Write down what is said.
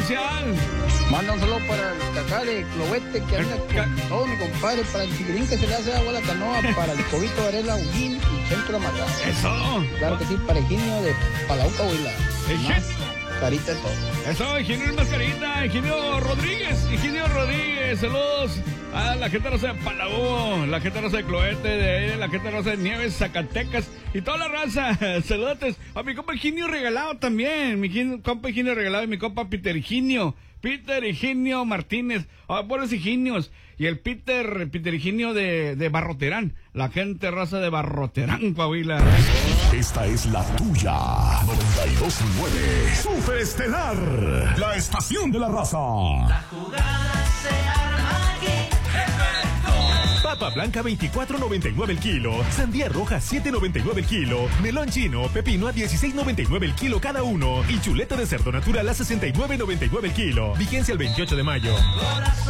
especial. Manda un saludo para el cacá de Clovete que anda con todo mi compadre, para el chiquirín que se le hace agua a la canoa, para el Cobito Varela, Ujín y Centro Matado. Eso. Claro que sí, para Higinio de Palauca, Huila. Carita de todo. Eso, Ingenio Mascarita, Ingenio Rodríguez, saludos a la gente rosa de Palau, la gente rosa de Cloete, de la gente rosa de Nieves, Zacatecas y toda la raza. Saludos a mi compa Ingenio Regalado también, compa Ingenio Regalado y mi compa Peter Higinio Martínez, buenos Higinios, y el Peter Higinio de Barroterán, la gente raza de Barroterán, Coahuila. Esta es la tuya. 92.9 Super Estelar, la estación de la raza. La jugada se arma aquí. Papa blanca 24.99 el kilo, sandía roja 7.99 el kilo, melón chino, pepino a 16.99 el kilo cada uno y chuleta de cerdo natural a 69.99 el kilo. Vigencia el 28 de mayo.